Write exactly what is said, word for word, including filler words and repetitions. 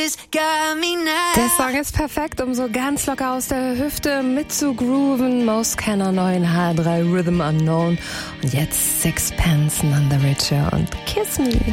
just got me now. Der Song ist perfekt, um so ganz locker aus der Hüfte mitzugrooven. Most Kenner neuen H drei Rhythm Unknown. Und jetzt Sixpence None the Richer und Kiss Me.